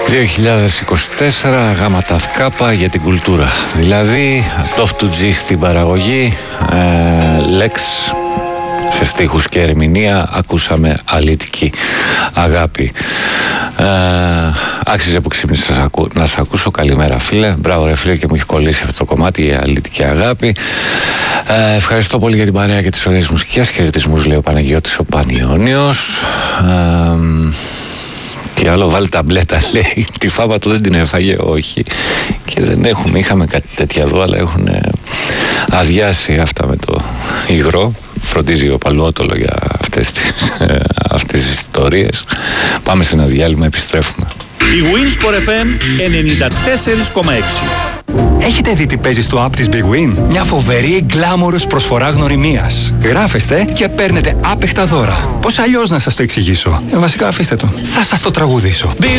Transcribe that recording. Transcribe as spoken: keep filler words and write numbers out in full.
δύο χιλιάδες είκοσι τέσσερα γάμα ταφ κάπα για την κουλτούρα. Δηλαδή, τοφ του τζι στην παραγωγή, ε, Lex σε στίχους και ερμηνεία, ακούσαμε αλήτικη αγάπη. Ε, άξιζε που ξύπνησα να σε ακούσω. Καλημέρα φίλε. Μπράβο ρε φίλε, και μου έχει κολλήσει αυτό το κομμάτι, η αλήτικη αγάπη. Ε, ευχαριστώ πολύ για την παρέα και τις ωραίες μουσικές. Χαιρετισμούς λέει ο Παναγιώτης ο Πανιώνιος. Ε, τι άλλο, βάλει ταμπλέτα λέει. Τη φάβα του δεν την έφαγε, όχι. Και δεν έχουμε, είχαμε κάτι τέτοια εδώ, αλλά έχουν αδειάσει αυτά με το υγρό. Φροντίζει ο Παλαιότολο για αυτές τις, αυτές τις ιστορίες. Πάμε σε ένα διάλειμμα, επιστρέφουμε. Η Winsport εφ εμ ενενήντα τέσσερα κόμμα έξι. Έχετε δει τι παίζει στο app της Big Win? Μια φοβερή γκλάμορος προσφορά γνωριμίας. Γράφεστε και παίρνετε άπεχτα δώρα. Πώς αλλιώς να σας το εξηγήσω? Ε, βασικά αφήστε το. Θα σας το τραγουδήσω. Big